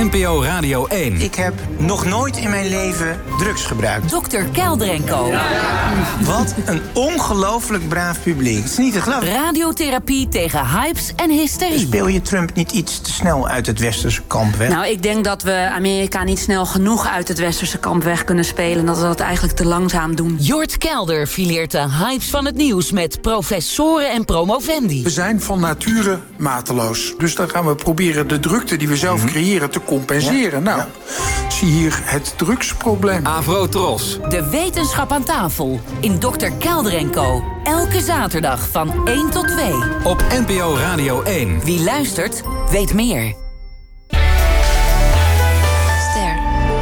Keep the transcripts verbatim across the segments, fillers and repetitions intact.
N P O Radio één. Ik heb nog nooit in mijn leven drugs gebruikt. dokter Kelder en Co. Wat een ongelooflijk braaf publiek. Het is niet te geloven. Radiotherapie tegen hypes en hysterie. Speel je Trump niet iets te snel uit het westerse kamp weg? Nou, ik denk dat we Amerika niet snel genoeg uit het westerse kamp weg kunnen spelen. En dat we dat eigenlijk te langzaam doen. Jort Kelder fileert de hypes van het nieuws met professoren en promovendi. We zijn van nature mateloos. Dus dan gaan we proberen de drukte die we zelf mm-hmm. creëren te compenseren. Ja. Nou, ja. zie hier het drugsprobleem. Avrotros. De wetenschap aan tafel in dokter Kelder en Co. Elke zaterdag van één tot twee. Op N P O Radio één. Wie luistert, weet meer. Ster.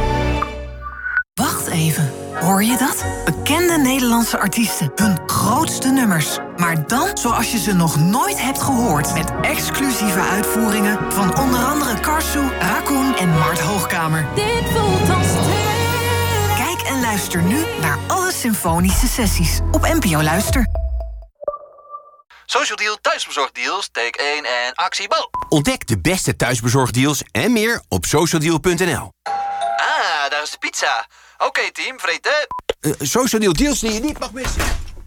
Wacht even. Hoor je dat? Bekende Nederlandse artiesten. Hun grootste nummers. Maar dan zoals je ze nog nooit hebt gehoord. Met exclusieve uitvoeringen van onder andere Karsu, Raccoon en Mart Hoogkamer. Dit voelt als twee. Kijk en luister nu naar alle symfonische sessies op N P O Luister. Social Deal thuisbezorgdeals, take één en actie bal. Ontdek de beste thuisbezorgdeals en meer op socialdeal punt n l. Ah, daar is de pizza. Oké okay, team, vreten. Uh, Social Deal deals die je niet mag missen.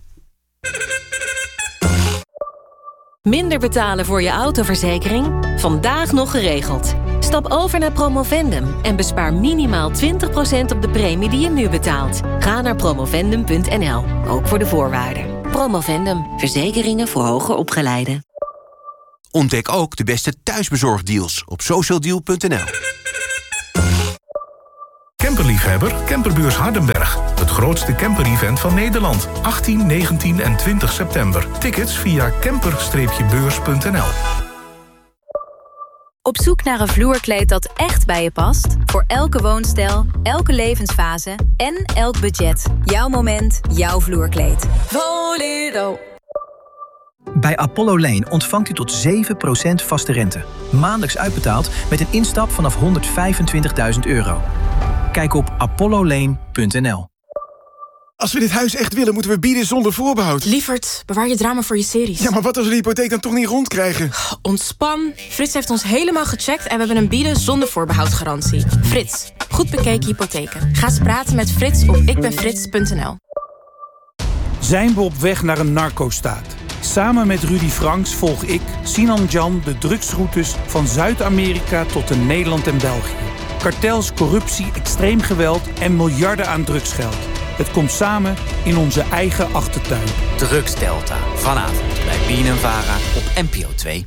Minder betalen voor je autoverzekering? Vandaag nog geregeld. Stap over naar Promovendum en bespaar minimaal twintig procent op de premie die je nu betaalt. Ga naar promovendum punt n l, ook voor de voorwaarden. Promovendum, verzekeringen voor hoger opgeleiden. Ontdek ook de beste thuisbezorgdeals op socialdeal punt n l. Camperliefhebber, Camperbeurs Hardenberg. Het grootste camper-event van Nederland. achttien, negentien en twintig september. Tickets via camper beurs punt n l. Op zoek naar een vloerkleed dat echt bij je past? Voor elke woonstijl, elke levensfase en elk budget. Jouw moment, jouw vloerkleed. Volero. Bij Apollo Lane ontvangt u tot zeven procent vaste rente. Maandelijks uitbetaald met een instap vanaf honderdvijfentwintigduizend euro. Kijk op apollo lane punt n l. Als we dit huis echt willen, moeten we bieden zonder voorbehoud. Lievert, bewaar je drama voor je series. Ja, maar wat als we de hypotheek dan toch niet rondkrijgen? Ontspan. Frits heeft ons helemaal gecheckt en we hebben een bieden zonder voorbehoud garantie. Frits, goed bekeken hypotheken. Ga eens praten met Frits op ikbenfrits punt n l. Zijn we op weg naar een narco-staat? Samen met Rudy Franks volg ik, Sinan Jan, de drugsroutes van Zuid-Amerika tot in Nederland en België. Kartels, corruptie, extreem geweld en miljarden aan drugsgeld. Het komt samen in onze eigen achtertuin. Drugsdelta. Vanavond bij B N N Vara op N P O twee.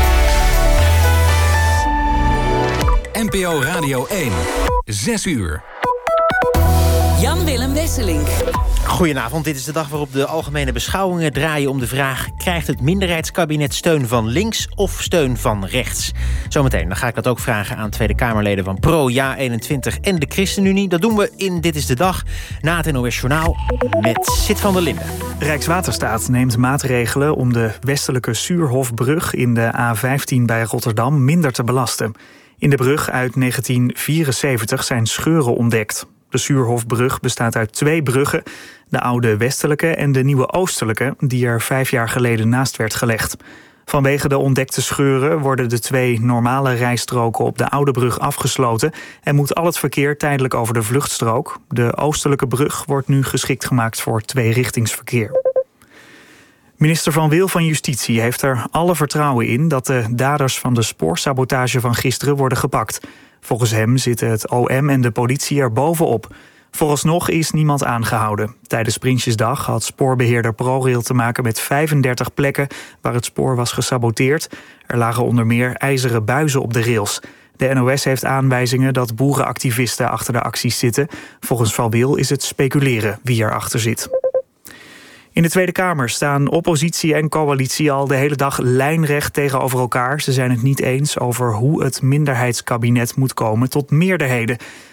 N P O Radio één. Zes uur. Jan-Willem Wesselink. Goedenavond, dit is de dag waarop de algemene beschouwingen draaien om de vraag: krijgt het minderheidskabinet steun van links of steun van rechts? Zometeen, dan ga ik dat ook vragen aan Tweede Kamerleden van Pro, Ja eenentwintig en de ChristenUnie. Dat doen we in Dit is de Dag, na het N O S Journaal met Sid van der Linden. Rijkswaterstaat neemt maatregelen om de westelijke Suurhofbrug in de A vijftien bij Rotterdam minder te belasten. In de brug uit negentien vierenzeventig zijn scheuren ontdekt. De Suurhofbrug bestaat uit twee bruggen, de oude westelijke en de nieuwe oostelijke, die er vijf jaar geleden naast werd gelegd. Vanwege de ontdekte scheuren worden de twee normale rijstroken op de oude brug afgesloten en moet al het verkeer tijdelijk over de vluchtstrook. De oostelijke brug wordt nu geschikt gemaakt voor tweerichtingsverkeer. Minister Van Wil van Justitie heeft er alle vertrouwen in dat de daders van de spoorsabotage van gisteren worden gepakt. Volgens hem zitten het O M en de politie er bovenop. Vooralsnog is niemand aangehouden. Tijdens Prinsjesdag had spoorbeheerder ProRail te maken met vijfendertig plekken waar het spoor was gesaboteerd. Er lagen onder meer ijzeren buizen op de rails. De N O S heeft aanwijzingen dat boerenactivisten achter de acties zitten. Volgens Van Wil is het speculeren wie erachter zit. In de Tweede Kamer staan oppositie en coalitie al de hele dag lijnrecht tegenover elkaar. Ze zijn het niet eens over hoe het minderheidskabinet moet komen tot meerderheden.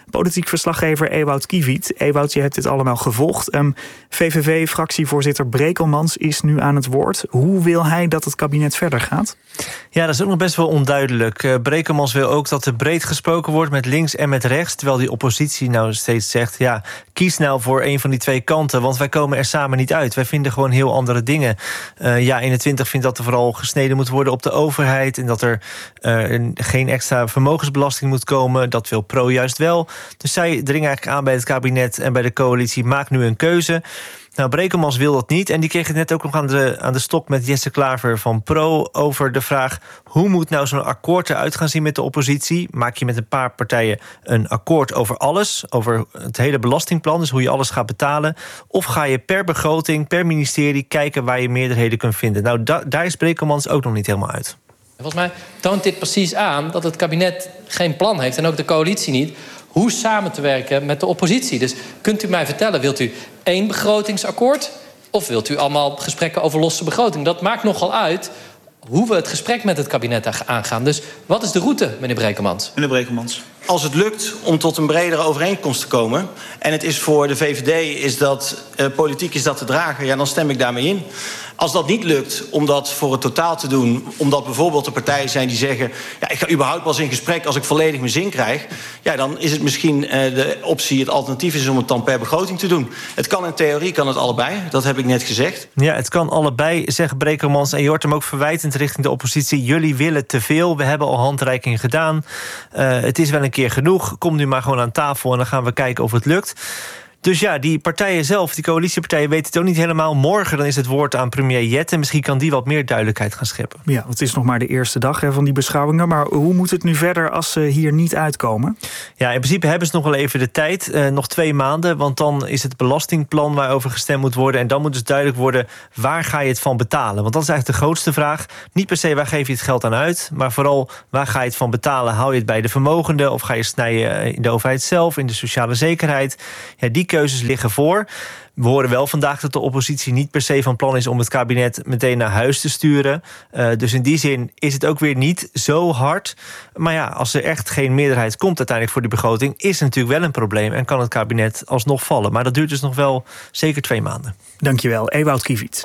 Politiek verslaggever Ewout Kiewiet. Ewout, je hebt dit allemaal gevolgd. Um, V V V-fractievoorzitter Brekelmans is nu aan het woord. Hoe wil hij dat het kabinet verder gaat? Ja, dat is ook nog best wel onduidelijk. Uh, Brekelmans wil ook dat er breed gesproken wordt met links en met rechts, terwijl die oppositie nou steeds zegt, ja, kies nou voor een van die twee kanten, want wij komen er samen niet uit. Wij vinden gewoon heel andere dingen. Uh, ja, eenentwintig vindt dat er vooral gesneden moet worden op de overheid en dat er uh, geen extra vermogensbelasting moet komen. Dat wil Pro juist wel. Dus zij dringen eigenlijk aan bij het kabinet en bij de coalitie, maak nu een keuze. Nou, Brekelmans wil dat niet. En die kreeg het net ook nog aan de, aan de stok met Jesse Klaver van Pro over de vraag, hoe moet nou zo'n akkoord eruit gaan zien met de oppositie? Maak je met een paar partijen een akkoord over alles, over het hele belastingplan, dus hoe je alles gaat betalen? Of ga je per begroting, per ministerie kijken waar je meerderheden kunt vinden? Nou, da, daar is Brekelmans ook nog niet helemaal uit. Volgens mij toont dit precies aan dat het kabinet geen plan heeft en ook de coalitie niet, hoe samen te werken met de oppositie. Dus kunt u mij vertellen, wilt u één begrotingsakkoord of wilt u allemaal gesprekken over losse begroting? Dat maakt nogal uit hoe we het gesprek met het kabinet aangaan. Dus wat is de route, meneer Brekelmans? Meneer Brekelmans, als het lukt om tot een bredere overeenkomst te komen, en het is voor de V V D is dat, uh, politiek is dat te dragen, ja, dan stem ik daarmee in. Als dat niet lukt om dat voor het totaal te doen, omdat bijvoorbeeld er partijen zijn die zeggen, ja, ik ga überhaupt pas in gesprek als ik volledig mijn zin krijg, ja, dan is het misschien uh, de optie, het alternatief is om het dan per begroting te doen. Het kan in theorie, kan het allebei, dat heb ik net gezegd. Ja, het kan allebei, zegt Brekelmans. En je hoort hem ook verwijtend richting de oppositie, jullie willen te veel, we hebben al handreiking gedaan. Uh, het is wel een keer genoeg, kom nu maar gewoon aan tafel en dan gaan we kijken of het lukt. Dus ja, die partijen zelf, die coalitiepartijen, weten het ook niet helemaal. Morgen dan is het woord aan premier Jette. Misschien kan die wat meer duidelijkheid gaan scheppen. Ja, het is nog maar de eerste dag hè, van die beschouwingen. Maar hoe moet het nu verder als ze hier niet uitkomen? Ja, in principe hebben ze nog wel even de tijd. Uh, nog twee maanden, want dan is het belastingplan waarover gestemd moet worden. En dan moet dus duidelijk worden, waar ga je het van betalen? Want dat is eigenlijk de grootste vraag. Niet per se, waar geef je het geld aan uit? Maar vooral, waar ga je het van betalen? Hou je het bij de vermogenden? Of ga je snijden in de overheid zelf, in de sociale zekerheid? Ja, die keuzes liggen voor. We horen wel vandaag dat de oppositie niet per se van plan is om het kabinet meteen naar huis te sturen. Uh, dus in die zin is het ook weer niet zo hard. Maar ja, als er echt geen meerderheid komt uiteindelijk voor die begroting, is het natuurlijk wel een probleem en kan het kabinet alsnog vallen. Maar dat duurt dus nog wel zeker twee maanden. Dankjewel, Ewout Kiewiet.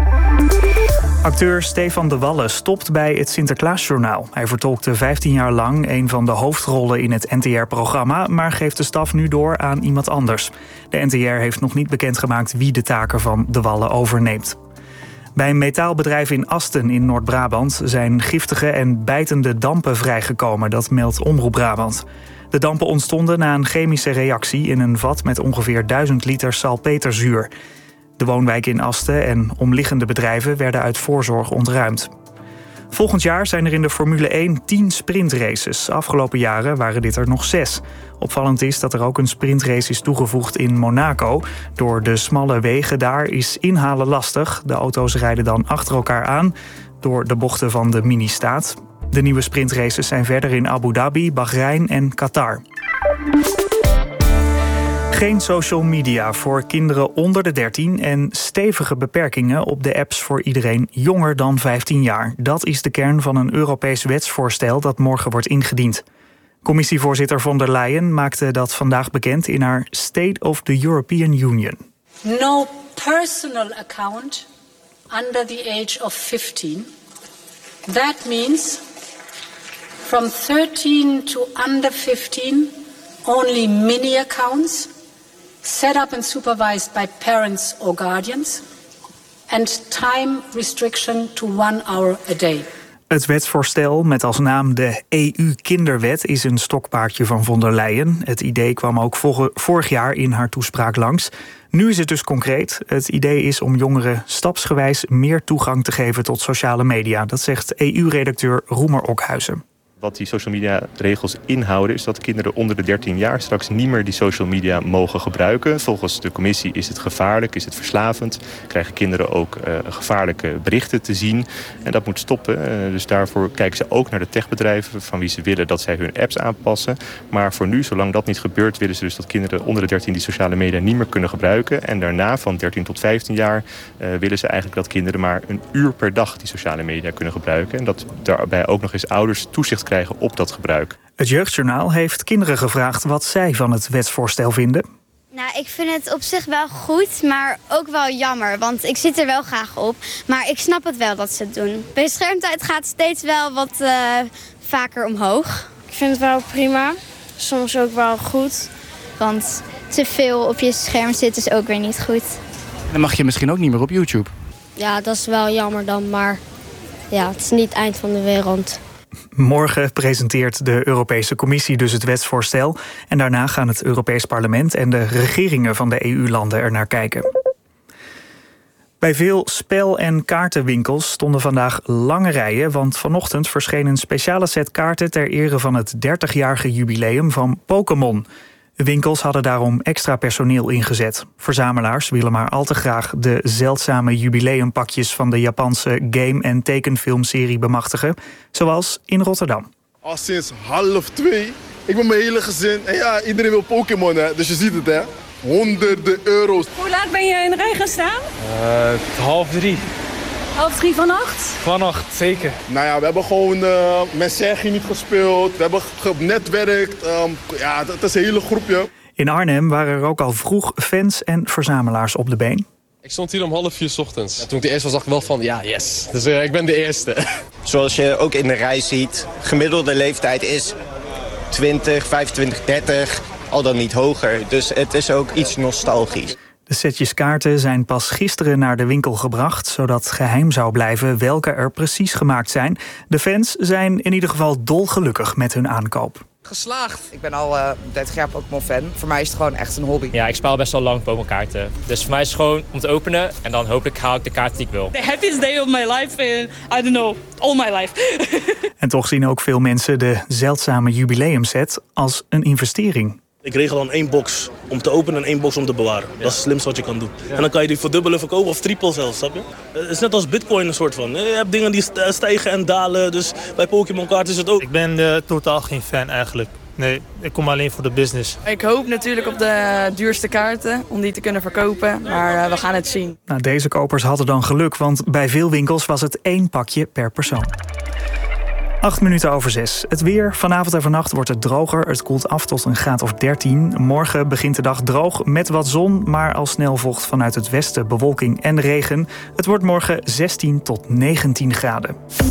Acteur Stefan de Wallen stopt bij het Sinterklaasjournaal. Hij vertolkte vijftien jaar lang een van de hoofdrollen in het N T R-programma, maar geeft de staf nu door aan iemand anders. De N T R heeft nog niet bekendgemaakt wie de taken van de Wallen overneemt. Bij een metaalbedrijf in Asten in Noord-Brabant zijn giftige en bijtende dampen vrijgekomen, dat meldt Omroep Brabant. De dampen ontstonden na een chemische reactie in een vat met ongeveer duizend liter salpeterzuur. De woonwijken in Asten en omliggende bedrijven werden uit voorzorg ontruimd. Volgend jaar zijn er in de Formule één tien sprintraces. Afgelopen jaren waren dit er nog zes. Opvallend is dat er ook een sprintrace is toegevoegd in Monaco. Door de smalle wegen daar is inhalen lastig. De auto's rijden dan achter elkaar aan door de bochten van de mini-staat. De nieuwe sprintraces zijn verder in Abu Dhabi, Bahrein en Qatar. Geen social media voor kinderen onder de dertien en stevige beperkingen op de apps voor iedereen jonger dan vijftien jaar. Dat is de kern van een Europees wetsvoorstel dat morgen wordt ingediend. Commissievoorzitter von der Leyen maakte dat vandaag bekend in haar State of the European Union. No personal account under the age of fifteen. That means from thirteen to under fifteen only mini accounts set up and supervised by parents or guardians, and time restriction to one hour a day. Het wetsvoorstel met als naam de E U-kinderwet is een stokpaardje van von der Leyen. Het idee kwam ook vorig jaar in haar toespraak langs. Nu is het dus concreet. Het idee is om jongeren stapsgewijs meer toegang te geven tot sociale media. Dat zegt E U-redacteur Roemer Okhuizen. Wat die social media regels inhouden is dat kinderen onder de dertien jaar straks niet meer die social media mogen gebruiken. Volgens de commissie is het gevaarlijk, is het verslavend. Krijgen kinderen ook uh, gevaarlijke berichten te zien. En dat moet stoppen. Uh, dus daarvoor kijken ze ook naar de techbedrijven van wie ze willen dat zij hun apps aanpassen. Maar voor nu, zolang dat niet gebeurt, willen ze dus dat kinderen onder de dertien die sociale media niet meer kunnen gebruiken. En daarna, van dertien tot vijftien jaar, uh, willen ze eigenlijk dat kinderen maar een uur per dag die sociale media kunnen gebruiken. En dat daarbij ook nog eens ouders toezicht krijgen op dat gebruik. Het Jeugdjournaal heeft kinderen gevraagd wat zij van het wetsvoorstel vinden. Nou, ik vind het op zich wel goed, maar ook wel jammer. Want ik zit er wel graag op. Maar ik snap het wel dat ze het doen. De schermtijd gaat steeds wel wat uh, vaker omhoog. Ik vind het wel prima. Soms ook wel goed. Want te veel op je scherm zitten is ook weer niet goed. Dan mag je misschien ook niet meer op YouTube. Ja, dat is wel jammer dan, maar ja, het is niet het eind van de wereld. Morgen presenteert de Europese Commissie dus het wetsvoorstel. En daarna gaan het Europees Parlement en de regeringen van de E U-landen er naar kijken. Bij veel spel- en kaartenwinkels stonden vandaag lange rijen, want vanochtend verscheen een speciale set kaarten ter ere van het dertigjarige jubileum van Pokémon. De winkels hadden daarom extra personeel ingezet. Verzamelaars willen maar al te graag de zeldzame jubileumpakjes van de Japanse game- en tekenfilmserie bemachtigen, zoals in Rotterdam. Al sinds half twee. Ik ben mijn hele gezin en ja, iedereen wil Pokémon, hè, dus je ziet het, hè. Honderden euro's. Hoe laat ben je in de rij gaan staan? Uh, half drie. Half drie vannacht? Vannacht, zeker. Nou ja, we hebben gewoon uh, Mensergie niet gespeeld. We hebben genetwerkt. Um, ja, dat is een hele groepje. In Arnhem waren er ook al vroeg fans en verzamelaars op de been. Ik stond hier om half vier 's ochtends. Ja, toen ik de eerste was, dacht ik wel van, ja, yes. Dus uh, ik ben de eerste. Zoals je ook in de rij ziet, gemiddelde leeftijd is twintig, vijfentwintig, dertig, al dan niet hoger. Dus het is ook iets nostalgisch. De setjes kaarten zijn pas gisteren naar de winkel gebracht, zodat geheim zou blijven welke er precies gemaakt zijn. De fans zijn in ieder geval dolgelukkig met hun aankoop. Geslaagd. Ik ben al uh, dertig jaar Pokémon-fan. Voor mij is het gewoon echt een hobby. Ja, ik speel best wel lang Pokémon-kaarten. Dus voor mij is het gewoon om te openen en dan hopelijk haal ik de kaart die ik wil. The happiest day of my life in, I don't know, all my life. En toch zien ook veel mensen de zeldzame jubileumset als een investering. Ik regel dan één box om te openen en één box om te bewaren. Ja. Dat is het slimste wat je kan doen. Ja. En dan kan je die verdubbelen verkopen of triple zelfs, snap je? Het is net als Bitcoin een soort van. Je hebt dingen die stijgen en dalen, dus bij Pokémon kaart is het ook. Ik ben uh, totaal geen fan eigenlijk. Nee, ik kom alleen voor de business. Ik hoop natuurlijk op de duurste kaarten om die te kunnen verkopen, maar uh, we gaan het zien. Nou, deze kopers hadden dan geluk, want bij veel winkels was het één pakje per persoon. Acht minuten over zes. Het weer. Vanavond en vannacht wordt het droger. Het koelt af tot een graad of dertien. Morgen begint de dag droog met wat zon, maar al snel volgt vanuit het westen bewolking en regen. Het wordt morgen zestien tot negentien graden.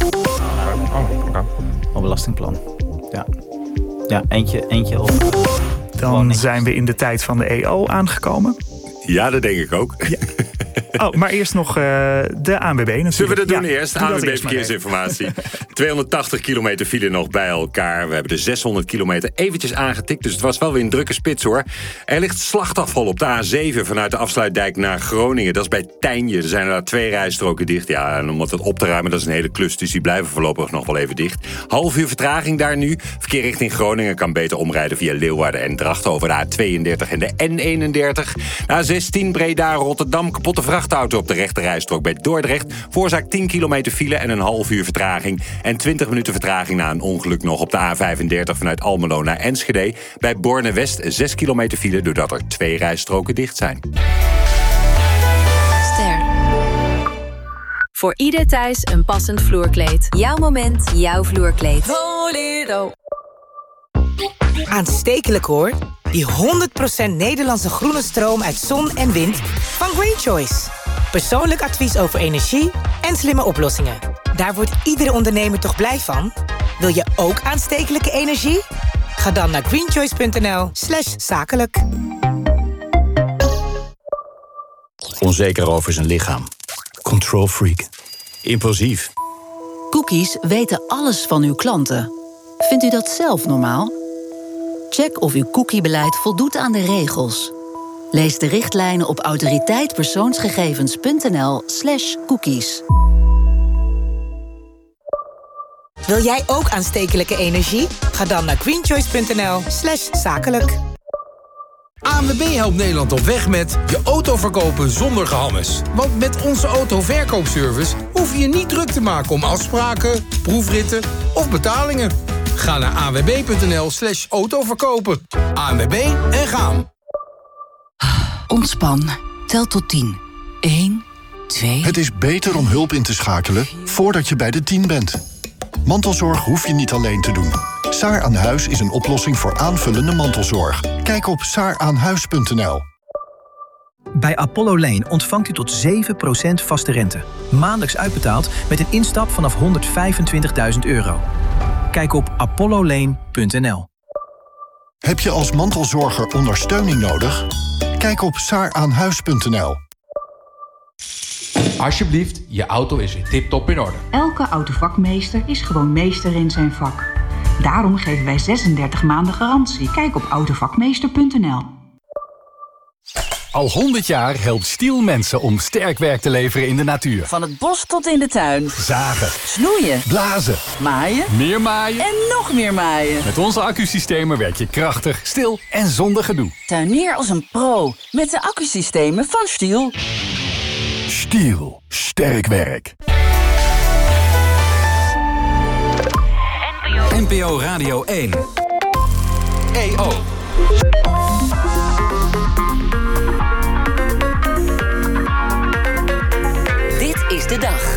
Al belastingplan. Ja. Ja, eentje, eentje op. Dan zijn we in de tijd van de E O aangekomen. Ja, dat denk ik ook. Ja. Oh, maar eerst nog uh, de A N W B natuurlijk. Zullen we dat doen ja, eerst? A N W B Verkeersinformatie. tweehonderdtachtig kilometer file nog bij elkaar. We hebben de zeshonderd kilometer eventjes aangetikt. Dus het was wel weer een drukke spits, hoor. Er ligt slachtafval op de A zeven vanuit de afsluitdijk naar Groningen. Dat is bij Tijnje. Er zijn er twee rijstroken dicht. Ja, en om dat op te ruimen, dat is een hele klus. Dus die blijven voorlopig nog wel even dicht. Half uur vertraging daar nu. Verkeer richting Groningen kan beter omrijden via Leeuwarden en Drachten over de A tweeëndertig en de N eenendertig. De A zestien Breda Rotterdam. Kapotte vrachtauto op de rechte rijstrook bij Dordrecht. Veroorzaakt tien kilometer file en een half uur vertraging. En twintig minuten vertraging na een ongeluk nog op de A vijfendertig vanuit Almelo naar Enschede. Bij Borne West zes kilometer file doordat er twee rijstroken dicht zijn. Ster. Voor ieder thuis een passend vloerkleed. Jouw moment, jouw vloerkleed. Voledo. Aanstekelijk hoor. Die honderd procent Nederlandse groene stroom uit zon en wind van Green Choice. Persoonlijk advies over energie en slimme oplossingen. Daar wordt iedere ondernemer toch blij van? Wil je ook aanstekelijke energie? Ga dan naar greenchoice.nl slash zakelijk. Onzeker over zijn lichaam. Control freak. Impulsief. Cookies weten alles van uw klanten. Vindt u dat zelf normaal? Check of uw cookiebeleid voldoet aan de regels. Lees de richtlijnen op autoriteitpersoonsgegevens.nl slash cookies. Wil jij ook aanstekelijke energie? Ga dan naar greenchoice.nl slash zakelijk. A N W B helpt Nederland op weg met je auto verkopen zonder gehammes. Want met onze autoverkoopservice hoef je je niet druk te maken om afspraken, proefritten of betalingen. Ga naar anwb.nl slash autoverkopen. A N W B en gaan. Ontspan. Tel tot tien. één, twee... Het is beter om hulp in te schakelen voordat je bij de tien bent. Mantelzorg hoef je niet alleen te doen. Saar aan Huis is een oplossing voor aanvullende mantelzorg. Kijk op saar aan huis punt n l. Bij Apollo Lane ontvangt u tot zeven procent vaste rente. Maandelijks uitbetaald met een instap vanaf honderdvijfentwintigduizend euro. Kijk op apollo lane punt n l. Heb je als mantelzorger ondersteuning nodig? Kijk op saar aan huis punt n l. Alsjeblieft, je auto is weer tip-top in orde. Elke autovakmeester is gewoon meester in zijn vak. Daarom geven wij zesendertig maanden garantie. Kijk op autovakmeester punt n l. Al honderd jaar helpt Stihl mensen om sterk werk te leveren in de natuur. Van het bos tot in de tuin. Zagen. Snoeien. Blazen. Maaien. Meer maaien. En nog meer maaien. Met onze accusystemen werk je krachtig, stil en zonder gedoe. Tuinier als een pro. Met de accusystemen van Stihl. Stihl. Sterk werk. N P O Radio één. E O. Is de dag.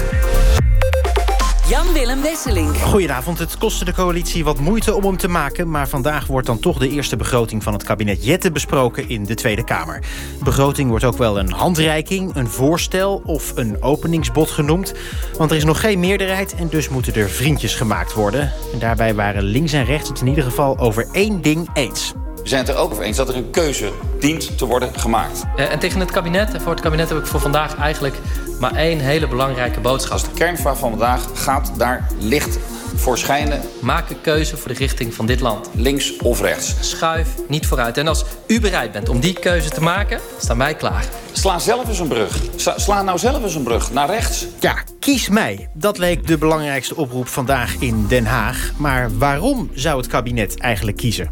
Jan-Willem Wesseling. Goedenavond. Het kostte de coalitie wat moeite om hem te maken, maar vandaag wordt dan toch de eerste begroting van het kabinet Jette besproken in de Tweede Kamer. De begroting wordt ook wel een handreiking, een voorstel of een openingsbod genoemd. Want er is nog geen meerderheid en dus moeten er vriendjes gemaakt worden. En daarbij waren links en rechts het in ieder geval over één ding eens. We zijn het er ook over eens dat er een keuze dient te worden gemaakt. Uh, en tegen het kabinet, en voor het kabinet heb ik voor vandaag eigenlijk maar één hele belangrijke boodschap. Als de kernvraag van vandaag gaat daar licht voor schijnen. Maak een keuze voor de richting van dit land. Links of rechts. Schuif niet vooruit. En als u bereid bent om die keuze te maken, staan wij klaar. Sla zelf eens een brug. Sla nou zelf eens een brug naar rechts. Ja, kies mij. Dat leek de belangrijkste oproep vandaag in Den Haag. Maar waarom zou het kabinet eigenlijk kiezen?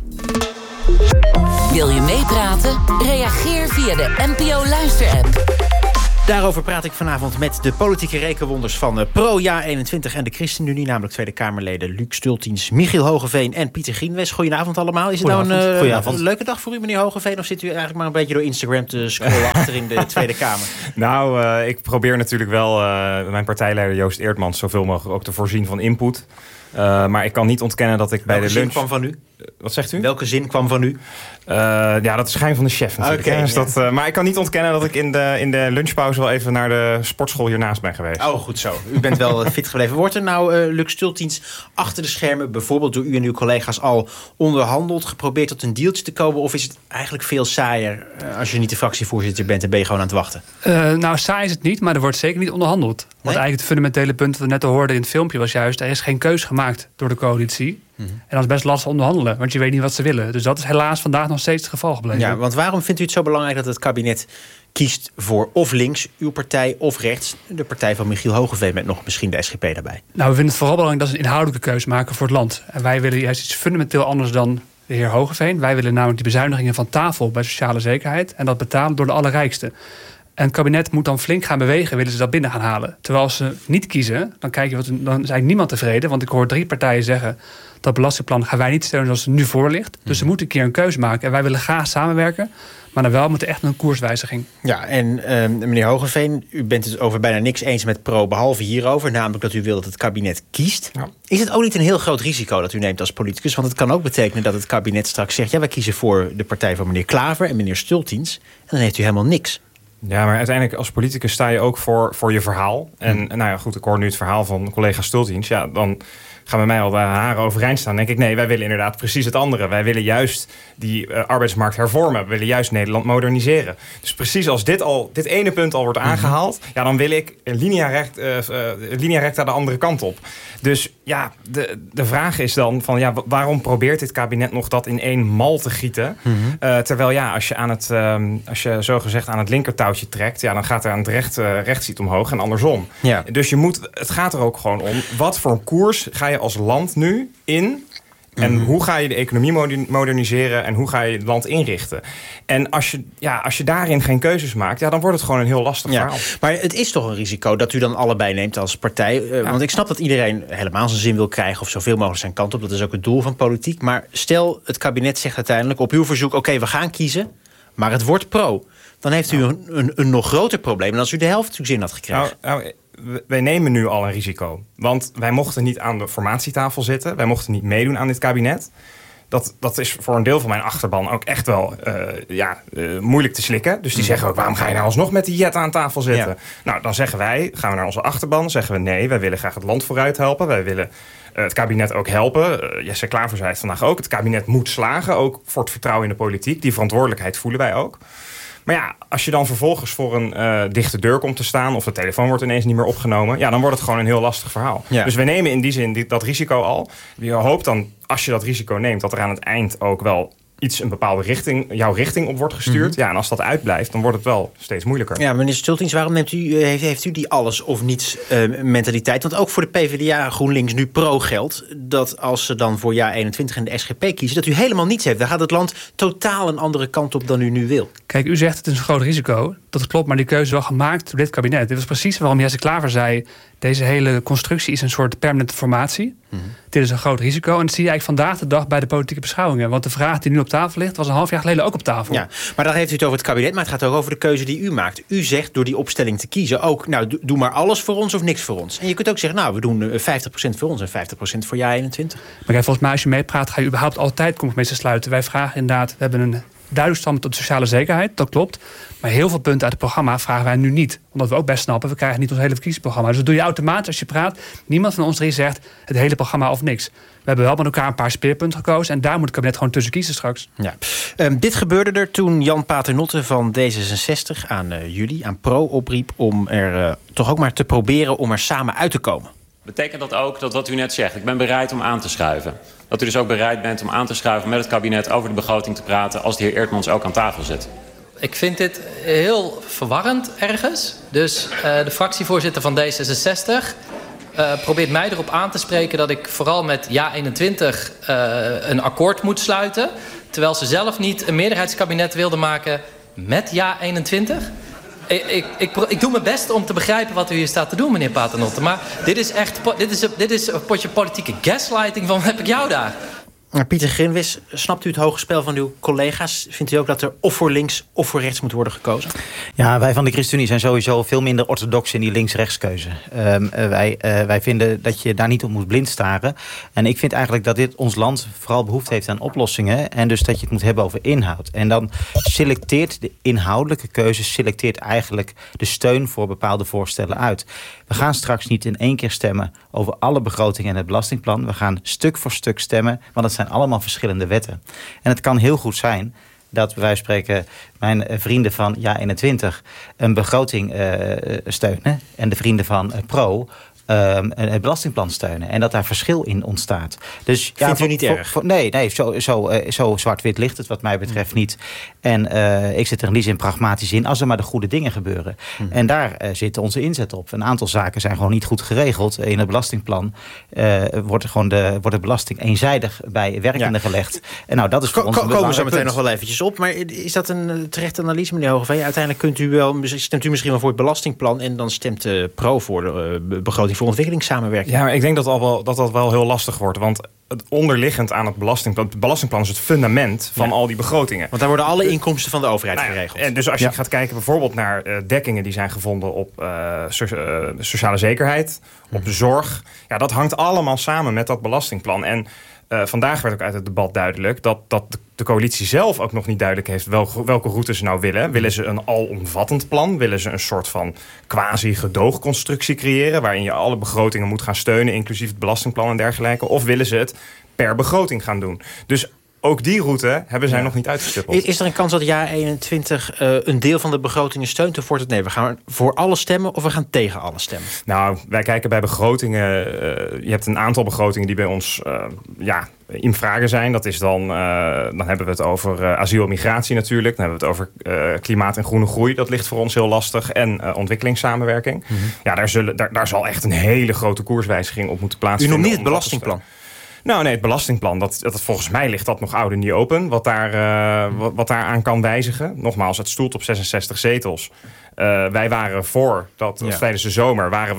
Wil je meepraten? Reageer via de N P O Luister-app. Daarover praat ik vanavond met de politieke rekenwonders van Pro Ja eenentwintig en de ChristenUnie, namelijk Tweede Kamerleden Luc Stultjens, Michiel Hogeveen en Pieter Grienwes. Goedenavond allemaal. Is het nou een, uh, een leuke dag voor u, meneer Hogeveen, of zit u eigenlijk maar een beetje door Instagram te scrollen achter in de Tweede Kamer? Nou, uh, ik probeer natuurlijk wel uh, mijn partijleider Joost Eertmans zoveel mogelijk ook te voorzien van input. Uh, maar ik kan niet ontkennen dat ik Welke bij de lunch... kwam van u? Wat zegt u? Welke zin kwam van u? Uh, ja, dat is schijn van de chef natuurlijk. Okay, dus ja. dat, uh, maar ik kan niet ontkennen dat ik in de, in de lunchpauze wel even naar de sportschool hiernaast ben geweest. Oh, goed zo. U bent wel fit gebleven. Wordt er nou, uh, Luc Stultjens, achter de schermen, bijvoorbeeld door u en uw collega's, al onderhandeld, geprobeerd tot een dealtje te komen? Of is het eigenlijk veel saaier uh, als je niet de fractievoorzitter bent en ben je gewoon aan het wachten? Uh, nou, saai is het niet, maar er wordt zeker niet onderhandeld. Want Nee? eigenlijk het fundamentele punt dat we net al hoorden in het filmpje was juist, er is geen keus gemaakt door de coalitie. Mm-hmm. En dat is best lastig onderhandelen, want je weet niet wat ze willen. Dus dat is helaas vandaag nog steeds het geval gebleven. Ja, want waarom vindt u het zo belangrijk dat het kabinet kiest voor of links, uw partij, of rechts, de partij van Michiel Hogeveen met nog misschien de S G P daarbij? Nou, we vinden het vooral belangrijk dat ze een inhoudelijke keuze maken voor het land. En wij willen juist iets fundamenteel anders dan de heer Hogeveen. Wij willen namelijk die bezuinigingen van tafel bij sociale zekerheid en dat betalen door de allerrijksten. En het kabinet moet dan flink gaan bewegen, willen ze dat binnen gaan halen. Terwijl als ze niet kiezen, dan, kijk je wat, dan is eigenlijk niemand tevreden. Want ik hoor drie partijen zeggen, dat belastingplan gaan wij niet steunen zoals het nu voor ligt. Dus ze moeten een keer een keuze maken. En wij willen graag samenwerken, maar dan wel met echt een koerswijziging. Ja, en uh, meneer Hogeveen, u bent het over bijna niks eens met Pro, behalve hierover. Namelijk dat u wil dat het kabinet kiest. Ja. Is het ook niet een heel groot risico dat u neemt als politicus? Want het kan ook betekenen dat het kabinet straks zegt, ja, wij kiezen voor de partij van meneer Klaver en meneer Stultjens. En dan heeft u helemaal niks. Ja, maar uiteindelijk als politicus sta je ook voor, voor je verhaal. En hmm. nou ja, goed, ik hoor nu het verhaal van collega Stultjens. Ja, dan gaan bij mij al de haren overeind staan. Dan denk ik, nee, wij willen inderdaad precies het andere. Wij willen juist die uh, arbeidsmarkt hervormen. We willen juist Nederland moderniseren. Dus precies als dit, al, dit ene punt al wordt aangehaald, ja, dan wil ik linea recta uh, uh, linea recta de andere kant op. Dus ja, de, de vraag is dan van, ja, waarom probeert dit kabinet nog dat in één mal te gieten? Mm-hmm. Uh, terwijl ja, als je aan het, um, als je zogezegd aan het linkertouwtje trekt, ja, dan gaat er aan het recht, uh, rechts iets omhoog en andersom. Ja. Dus je moet, het gaat er ook gewoon om, wat voor een koers ga je als land nu in? En mm-hmm. hoe ga je de economie moderniseren en hoe ga je het land inrichten? En als je, ja, als je daarin geen keuzes maakt, ja, dan wordt het gewoon een heel lastig ja. verhaal. Maar het is toch een risico dat u dan allebei neemt als partij. Uh, ja. Want ik snap dat iedereen helemaal zijn zin wil krijgen of zoveel mogelijk zijn kant op. Dat is ook het doel van politiek. Maar stel, het kabinet zegt uiteindelijk op uw verzoek, oké, okay, we gaan kiezen, maar het wordt Pro. dan heeft u een, een, een nog groter probleem dan als u de helft uw zin had gekregen. Nou, nou, wij nemen nu al een risico. Want wij mochten niet aan de formatietafel zitten. Wij mochten niet meedoen aan dit kabinet. Dat, dat is voor een deel van mijn achterban ook echt wel uh, ja, uh, moeilijk te slikken. Dus die zeggen ook, waarom ga je nou alsnog met die jet aan tafel zitten? Ja. Nou, dan zeggen wij, gaan we naar onze achterban, zeggen we nee, wij willen graag het land vooruit helpen. Wij willen uh, het kabinet ook helpen. Uh, Jesse Klaver zei het vandaag ook, het kabinet moet slagen, ook voor het vertrouwen in de politiek. Die verantwoordelijkheid voelen wij ook. Maar ja, als je dan vervolgens voor een uh, dichte deur komt te staan, of de telefoon wordt ineens niet meer opgenomen, ja, dan wordt het gewoon een heel lastig verhaal. Ja. Dus we nemen in die zin die, dat risico al. Je hoopt dan, als je dat risico neemt, dat er aan het eind ook wel iets een bepaalde richting, jouw richting op wordt gestuurd. Mm-hmm. Ja, en als dat uitblijft, dan wordt het wel steeds moeilijker. Ja, meneer Stultings, waarom neemt u, heeft, heeft u die alles of niets uh, mentaliteit? Want ook voor de PvdA, GroenLinks nu pro geldt dat als ze dan voor jaar eenentwintig en de S G P kiezen, dat u helemaal niets heeft. Dan gaat het land totaal een andere kant op dan u nu wil. Kijk, u zegt het is een groot risico. Dat klopt, maar die keuze is wel gemaakt door dit kabinet. Dit was precies waarom Jesse Klaver zei, deze hele constructie is een soort permanente formatie. Mm-hmm. Dit is een groot risico. En dat zie je eigenlijk vandaag de dag bij de politieke beschouwingen. Want de vraag die nu op tafel ligt, was een half jaar geleden ook op tafel. Ja, maar dan heeft u het over het kabinet, maar het gaat ook over de keuze die u maakt. U zegt door die opstelling te kiezen ook, nou, doe maar alles voor ons of niks voor ons. En je kunt ook zeggen, nou, we doen vijftig procent voor ons en vijftig procent voor jaar eenentwintig. Maar kijk, volgens mij als je meepraat, ga je überhaupt altijd compromissen sluiten. Wij vragen inderdaad, we hebben een duidelijk standpunt tot de sociale zekerheid, dat klopt. Maar heel veel punten uit het programma vragen wij nu niet. Omdat we ook best snappen, we krijgen niet ons hele verkiezingsprogramma. Dus dat doe je automatisch als je praat. Niemand van ons drie zegt het hele programma of niks. We hebben wel met elkaar een paar speerpunten gekozen. En daar moet het kabinet gewoon tussen kiezen straks. Ja. Um, dit gebeurde er toen Jan Paternotte van D zesenzestig aan uh, jullie, aan Pro, opriep om er uh, toch ook maar te proberen om er samen uit te komen. Betekent dat ook dat wat u net zegt, ik ben bereid om aan te schuiven. Dat u dus ook bereid bent om aan te schuiven met het kabinet over de begroting te praten als de heer Eertmans ook aan tafel zit? Ik vind dit heel verwarrend ergens. Dus uh, de fractievoorzitter van D zesenzestig uh, probeert mij erop aan te spreken dat ik vooral met ja eenentwintig uh, een akkoord moet sluiten. Terwijl ze zelf niet een meerderheidskabinet wilde maken met ja eenentwintig. Ik, ik, ik, ik doe mijn best om te begrijpen wat u hier staat te doen, meneer Paternotte. Maar dit is echt dit is, dit is een potje politieke gaslighting van heb ik jou daar. Pieter Grinwis, snapt u het hoge spel van uw collega's? Vindt u ook dat er of voor links of voor rechts moet worden gekozen? Ja, wij van de ChristenUnie zijn sowieso veel minder orthodox in die links-rechtskeuze. Um, uh, wij, uh, wij vinden dat je daar niet op moet blind staren. En ik vind eigenlijk dat dit ons land vooral behoefte heeft aan oplossingen. En dus dat je het moet hebben over inhoud. En dan selecteert de inhoudelijke keuze selecteert eigenlijk de steun voor bepaalde voorstellen uit. We gaan straks niet in één keer stemmen over alle begrotingen en het belastingplan. We gaan stuk voor stuk stemmen, want het zijn allemaal verschillende wetten. En het kan heel goed zijn dat, bij wijze van spreken, mijn vrienden van ja eenentwintig een begroting uh, steunen en de vrienden van uh, Pro Um, het belastingplan steunen. En dat daar verschil in ontstaat. Dus, ja, Vindt u voor, niet voor, erg? Voor, nee, nee zo, zo, uh, zo zwart-wit ligt het wat mij betreft mm. niet. En uh, ik zit er in die zin pragmatisch in als er maar de goede dingen gebeuren. Mm. En daar uh, zit onze inzet op. Een aantal zaken zijn gewoon niet goed geregeld. In het belastingplan uh, wordt, er gewoon de, wordt de belasting eenzijdig bij werkenden ja. gelegd. En nou, dat is voor Ko- ons ko- een komen we zo belangrijk meteen punt. nog wel eventjes op. Maar is dat een terechte analyse, meneer Hogeveen? Uiteindelijk kunt u wel, stemt u misschien wel voor het belastingplan en dan stemt uh, Pro voor de uh, begroting voor ontwikkelingssamenwerking. Ja, maar ik denk dat, al wel, dat dat wel heel lastig wordt. Want het onderliggend aan het belastingplan, het belastingplan is het fundament van ja. al die begrotingen. Want daar worden alle inkomsten van de overheid nou ja, geregeld. En dus als je ja. gaat kijken bijvoorbeeld naar uh, dekkingen die zijn gevonden op uh, so- uh, sociale zekerheid, op de zorg. Ja, dat hangt allemaal samen met dat belastingplan. En uh, vandaag werd ook uit het debat duidelijk dat, dat de coalitie zelf ook nog niet duidelijk heeft welke, welke route ze nou willen. Willen ze een alomvattend plan? Willen ze een soort van quasi-gedoogconstructie creëren waarin je alle begrotingen moet gaan steunen, inclusief het belastingplan en dergelijke? Of willen ze het per begroting gaan doen? Dus ook die route hebben zij ja. nog niet uitgestippeld. Is, is er een kans dat jaar eenentwintig uh, een deel van de begrotingen steunt? Of wordt het nee, we gaan voor alle stemmen of we gaan tegen alle stemmen? Nou, wij kijken bij begrotingen. Uh, je hebt een aantal begrotingen die bij ons uh, ja, in vragen zijn. Dat is dan, uh, dan hebben we het over uh, asiel en migratie natuurlijk. Dan hebben we het over uh, klimaat en groene groei. Dat ligt voor ons heel lastig. En uh, ontwikkelingssamenwerking. Mm-hmm. Ja, daar, zullen, daar, daar zal echt een hele grote koerswijziging op moeten plaatsvinden. U noemt niet het belastingplan? Nou nee, het belastingplan, dat, dat, volgens mij ligt dat nog oud en niet open. Wat daar, uh, wat, wat daar aan kan wijzigen. Nogmaals, het stoelt op zesenzestig zetels. Uh, wij waren voor, dat, ja. tijdens de zomer, waren we een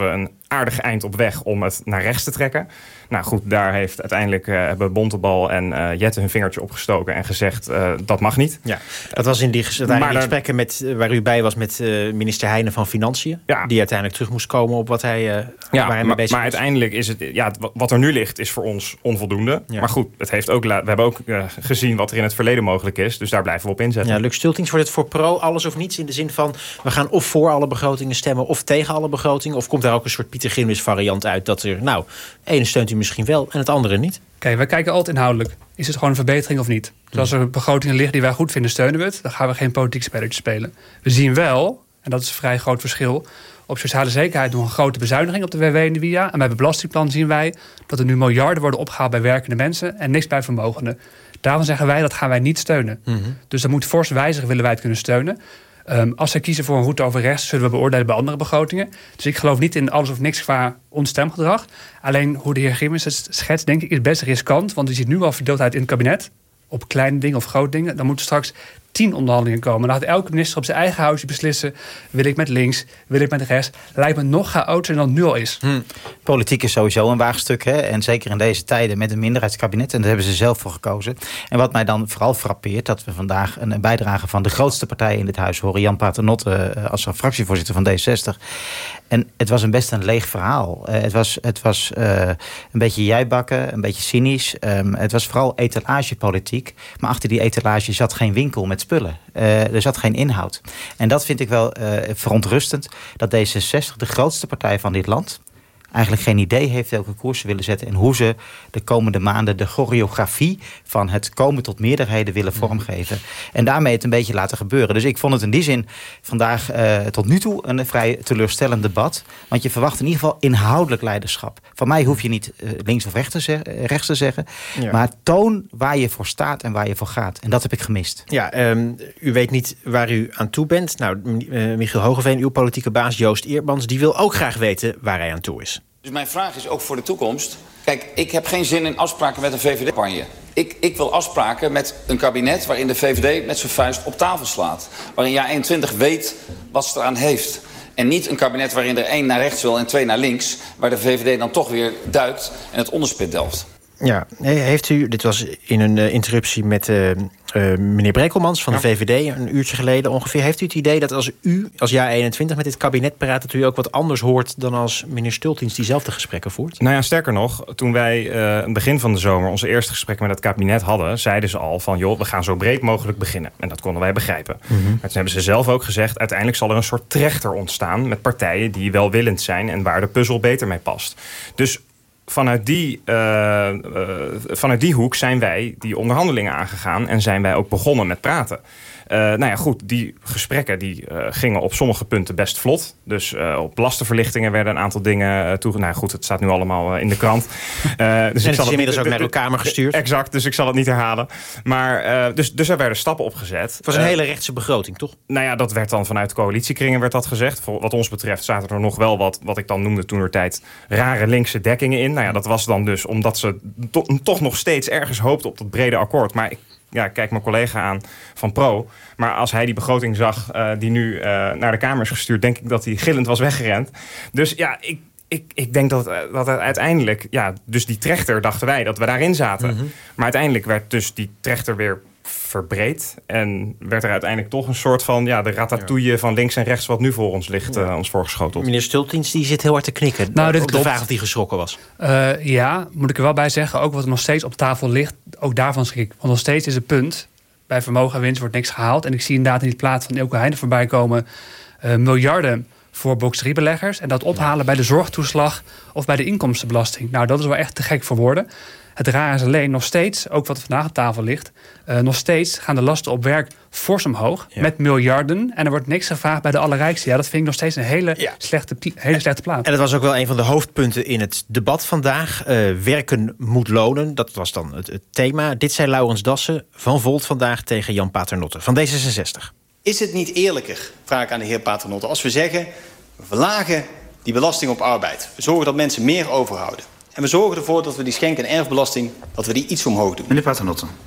aardig eind op weg om het naar rechts te trekken. Nou goed, daar heeft uiteindelijk uh, hebben Bontebal en uh, Jette hun vingertje opgestoken en gezegd uh, dat mag niet. Ja, dat was in die, die gesprekken met, waar u bij was met uh, minister Heijnen van Financiën. Ja. Die uiteindelijk terug moest komen op wat hij, uh, ja, waar hij mee maar, bezig maar was. uiteindelijk is het, ja, wat er nu ligt is voor ons onvoldoende. Ja. Maar goed, het heeft ook, we hebben ook uh, gezien wat er in het verleden mogelijk is. Dus daar blijven we op inzetten. Ja, Luc Stultings, wordt het voor pro alles of niets? In de zin van, we gaan of voor alle begrotingen stemmen of tegen alle begrotingen? Of komt daar ook een soort Pieter Grimwis variant uit dat er, nou, ene steunt u misschien wel en het andere niet? Kijk, wij kijken altijd inhoudelijk. Is het gewoon een verbetering of niet? Dus als er begrotingen liggen die wij goed vinden, steunen we het. Dan gaan we geen politiek spelletje spelen. We zien wel, en dat is een vrij groot verschil, op sociale zekerheid nog een grote bezuiniging op de W W en de W I A. En bij het belastingplan zien wij dat er nu miljarden worden opgehaald bij werkende mensen en niks bij vermogenden. Daarvan zeggen wij, dat gaan wij niet steunen. Mm-hmm. Dus dat moet fors wijzigen, willen wij het kunnen steunen. Um, als zij kiezen voor een route over rechts, zullen we beoordelen bij andere begrotingen. Dus ik geloof niet in alles of niks qua ons stemgedrag. Alleen hoe de heer Grimwis het schetst, denk ik, is best riskant. Want u ziet nu al verdeeldheid in het kabinet. Op kleine dingen of grote dingen. Dan moeten straks tien onderhandelingen komen. Dan gaat elke minister op zijn eigen huisje beslissen. Wil ik met links? Wil ik met rechts? Lijkt me nog chaotischer dan het nu al is. Hm. Politiek is sowieso een waagstuk. Hè? En zeker in deze tijden met een minderheidskabinet. En daar hebben ze zelf voor gekozen. En wat mij dan vooral frappeert, dat we vandaag een bijdrage van de grootste partij in dit huis horen. Jan Paternotte als fractievoorzitter van D zestig. En het was een best een leeg verhaal. Uh, het was, het was uh, een beetje jijbakken, een beetje cynisch. Um, het was vooral etalagepolitiek. Maar achter die etalage zat geen winkel met spullen. Uh, er zat geen inhoud. En dat vind ik wel uh, verontrustend. Dat D zesenzestig, de grootste partij van dit land, eigenlijk geen idee heeft welke koers ze willen zetten en hoe ze de komende maanden de choreografie van het komen tot meerderheden willen vormgeven. En daarmee het een beetje laten gebeuren. Dus ik vond het in die zin vandaag uh, tot nu toe een vrij teleurstellend debat. Want je verwacht in ieder geval inhoudelijk leiderschap. Van mij hoef je niet uh, links of rechts te, ze- rechts te zeggen. Ja. Maar toon waar je voor staat en waar je voor gaat. En dat heb ik gemist. Ja, um, u weet niet waar u aan toe bent. Nou, uh, Michiel Hogeveen, uw politieke baas Joost Eerdmans, die wil ook graag weten waar hij aan toe is. Dus mijn vraag is ook voor de toekomst. Kijk, ik heb geen zin in afspraken met een V V D-campagne. Ik, ik wil afspraken met een kabinet waarin de V V D met zijn vuist op tafel slaat. Waarin Ja eenentwintig weet wat ze eraan heeft. En niet een kabinet waarin er één naar rechts wil en twee naar links. Waar de V V D dan toch weer duikt en het onderspit delft. Ja, heeft u, dit was in een uh, interruptie met uh, uh, meneer Brekelmans van de ja. V V D een uurtje geleden ongeveer. Heeft u het idee dat als u als Ja eenentwintig met dit kabinet praat, dat u ook wat anders hoort dan als meneer Stultings diezelfde gesprekken voert? Nou ja, sterker nog, toen wij uh, aan het begin van de zomer onze eerste gesprekken met het kabinet hadden, zeiden ze al van joh, we gaan zo breed mogelijk beginnen. En dat konden wij begrijpen. Mm-hmm. Maar toen hebben ze zelf ook gezegd, uiteindelijk zal er een soort trechter ontstaan met partijen die welwillend zijn en waar de puzzel beter mee past. Dus Vanuit die, uh, uh, vanuit die hoek zijn wij die onderhandelingen aangegaan en zijn wij ook begonnen met praten. Uh, nou ja, goed, die gesprekken die, uh, gingen op sommige punten best vlot. Dus uh, op lastenverlichtingen werden een aantal dingen uh, toe. Nou goed, het staat nu allemaal uh, in de krant. Uh, dus en ik het zal is inmiddels het, ook naar uw Kamer gestuurd. Exact, dus ik zal het niet herhalen. Maar uh, dus, dus er werden stappen opgezet. Het was een uh, hele rechtse begroting, toch? Nou ja, dat werd dan vanuit coalitiekringen werd dat gezegd. Voor wat ons betreft zaten er nog wel wat, wat ik dan noemde toentertijd, rare linkse dekkingen in. Nou ja, dat was dan dus omdat ze to, toch nog steeds ergens hoopten op dat brede akkoord. Maar ik Ja, kijk mijn collega aan van Pro. Maar als hij die begroting zag uh, die nu uh, naar de Kamer is gestuurd, denk ik dat hij gillend was weggerend. Dus ja, ik, ik, ik denk dat, dat het uiteindelijk, ja, dus die trechter dachten wij dat we daarin zaten. Mm-hmm. Maar uiteindelijk werd dus die trechter weer verbreed. En werd er uiteindelijk toch een soort van ja, de ratatouille ja. van links en rechts wat nu voor ons ligt, ja. uh, ons voorgeschoteld. Meneer Stultings, die zit heel hard te knikken. Nou, dit op de klopt. vraag of die geschrokken was. Uh, ja, moet ik er wel bij zeggen. Ook wat er nog steeds op tafel ligt, ook daarvan schrik ik. Want nog steeds is het punt, bij vermogen en winst wordt niks gehaald. En ik zie inderdaad in die plaats van Eelco Heijnen voorbij komen uh, miljarden voor box drie beleggers. En dat ophalen ja. bij de zorgtoeslag of bij de inkomstenbelasting. Nou, dat is wel echt te gek voor woorden. Het raar is alleen nog steeds, ook wat vandaag op tafel ligt, uh, nog steeds gaan de lasten op werk fors omhoog ja. met miljarden. En er wordt niks gevraagd bij de allerrijkste. Ja, dat vind ik nog steeds een hele, ja. slechte, hele slechte plaat. En dat was ook wel een van de hoofdpunten in het debat vandaag. Uh, werken moet lonen, dat was dan het, het thema. Dit zei Laurens Dassen van Volt vandaag tegen Jan Paternotte van D zesenzestig. Is het niet eerlijker, vraag ik aan de heer Paternotte, als we zeggen, we verlagen die belasting op arbeid. We zorgen dat mensen meer overhouden. En we zorgen ervoor dat we die schenk- en erfbelasting, dat we die iets omhoog doen. Meneer Paternotte.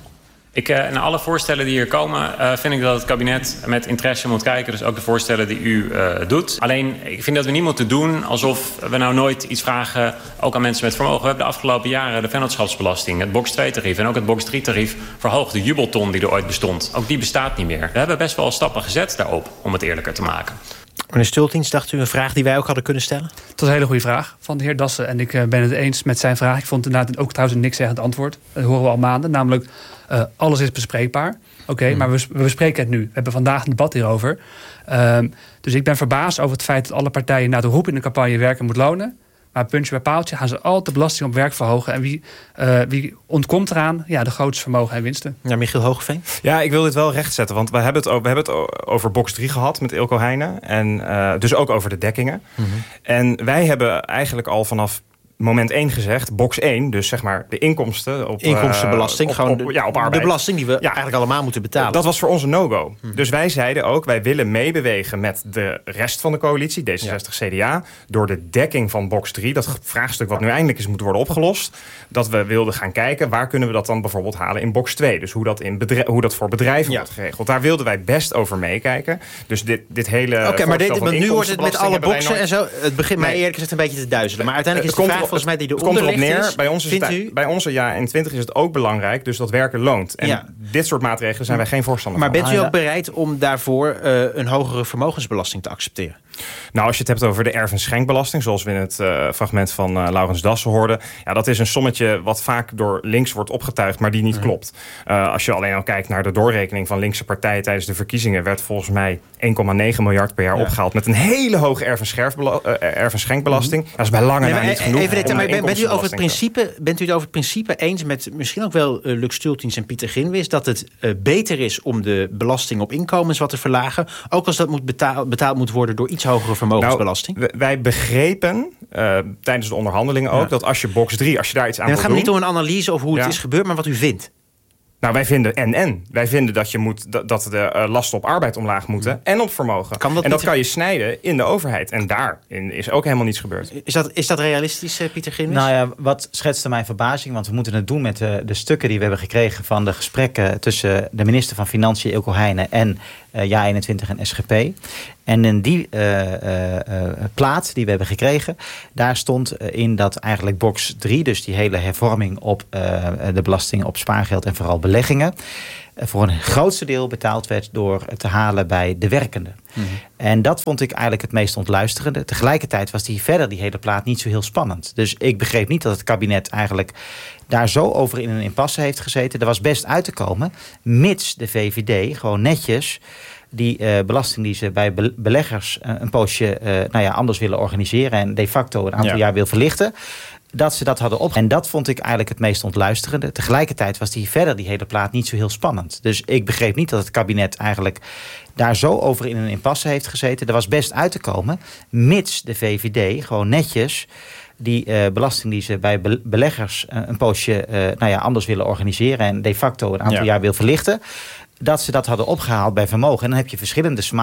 Ik, uh, naar alle voorstellen die hier komen, uh, vind ik dat het kabinet met interesse moet kijken. Dus ook de voorstellen die u uh, doet. Alleen, ik vind dat we niet moeten doen alsof we nou nooit iets vragen, ook aan mensen met vermogen. We hebben de afgelopen jaren de vennootschapsbelasting, het box twee tarief en ook het box drie tarief verhoogd. De jubelton die er ooit bestond, ook die bestaat niet meer. We hebben best wel stappen gezet daarop om het eerlijker te maken. Meneer Stultins, dacht u een vraag die wij ook hadden kunnen stellen? Dat was een hele goede vraag van de heer Dassen. En ik uh, ben het eens met zijn vraag. Ik vond inderdaad ook trouwens een nikszeggend antwoord. Dat horen we al maanden. Namelijk, uh, alles is bespreekbaar. Oké, okay, mm. maar we, we bespreken het nu. We hebben vandaag een debat hierover. Uh, dus ik ben verbaasd over het feit dat alle partijen na de roep in de campagne werken moet lonen. Maar puntje bij paaltje gaan ze altijd de belasting op werk verhogen. En wie, uh, wie ontkomt eraan? Ja, de grootste vermogen en winsten. Ja, Michiel Hogeveen? Ja, ik wil dit wel rechtzetten. Want we hebben het, we hebben het over box drie gehad met Eelco Heijnen. En uh, dus ook over de dekkingen. Mm-hmm. En wij hebben eigenlijk al vanaf moment één gezegd, box één, dus zeg maar de inkomsten op inkomstenbelasting, uh, op, gewoon op, ja, op arbeid. De belasting die we ja. eigenlijk allemaal moeten betalen. Dat was voor ons een no-go. Hmm. Dus wij zeiden ook, wij willen meebewegen met de rest van de coalitie, D zesenzestig ja. C D A, door de dekking van box drie, dat vraagstuk wat nu eindelijk is moet worden opgelost, dat we wilden gaan kijken, waar kunnen we dat dan bijvoorbeeld halen in box twee? Dus hoe dat, in bedrijf, hoe dat voor bedrijven ja. wordt geregeld. Daar wilden wij best over meekijken. Dus dit, dit hele Oké, okay, maar dit, want nu wordt het met alle boxen en zo, het begint mij nee. eerlijk gezegd een beetje te duizelen. Maar uiteindelijk is de vraag volgens mij die het komt erop neer. Bij ons, is het, bij onze ja in twintig is het ook belangrijk, dus dat werken loont. En ja. dit soort maatregelen zijn wij geen voorstander maar van. Maar bent u ook bereid om daarvoor uh, een hogere vermogensbelasting te accepteren? Nou, als je het hebt over de erf- en schenkbelasting, zoals we in het uh, fragment van uh, Laurens Dassen hoorden, ja, dat is een sommetje wat vaak door links wordt opgetuigd, maar die niet mm. klopt. Uh, als je alleen al kijkt naar de doorrekening van linkse partijen tijdens de verkiezingen, werd volgens mij één komma negen miljard per jaar ja. opgehaald met een hele hoge erf- en, uh, erf- en schenkbelasting. Mm. Dat is bij lange nee, na niet genoeg. Even dit, maar bent u over het principe, bent u het over het principe eens met misschien ook wel uh, Lux Stultins en Pieter Grinwis dat het uh, beter is om de belasting op inkomens wat te verlagen, ook als dat moet betaal, betaald moet worden door iets hogere vermogensbelasting? Nou, wij begrepen uh, tijdens de onderhandelingen ook ja. dat als je box drie, als je daar iets aan en wil doen... Het gaat niet om een analyse over hoe ja. het is gebeurd, maar wat u vindt. Nou, wij vinden en en. Wij vinden dat je moet dat, dat de uh, lasten op arbeid omlaag moeten ja. en op vermogen. Kan dat en dat niet... kan je snijden in de overheid. En daarin is ook helemaal niets gebeurd. Is dat, is dat realistisch, uh, Pieter Grinwis? Nou ja, wat schetste mijn verbazing, want we moeten het doen met de, de stukken die we hebben gekregen van de gesprekken tussen de minister van Financiën, Eelco Heijnen, en uh, Ja eenentwintig en S G P. En in die uh, uh, uh, plaat die we hebben gekregen, daar stond uh, in dat eigenlijk box drie, dus die hele hervorming op uh, de belasting op spaargeld en vooral beleggingen, uh, voor een grootste deel betaald werd door te halen bij de werkenden. Mm-hmm. En dat vond ik eigenlijk het meest ontluisterende. Tegelijkertijd was die verder die hele plaat niet zo heel spannend. Dus ik begreep niet dat het kabinet eigenlijk daar zo over in een impasse heeft gezeten. Er was best uit te komen, mits de V V D gewoon netjes die uh, belasting die ze bij be- beleggers uh, een poosje uh, nou ja, anders willen organiseren en de facto een aantal ja. jaar wil verlichten, dat ze dat hadden op. En dat vond ik eigenlijk het meest ontluisterende. Tegelijkertijd was die verder die hele plaat niet zo heel spannend. Dus ik begreep niet dat het kabinet eigenlijk daar zo over in een impasse heeft gezeten. Er was best uit te komen, mits de V V D gewoon netjes die uh, belasting die ze bij be- beleggers uh, een poosje uh, nou ja, anders willen organiseren en de facto een aantal ja. jaar wil verlichten, dat ze dat hadden opgehaald bij vermogen. En dan heb je verschillende smaken.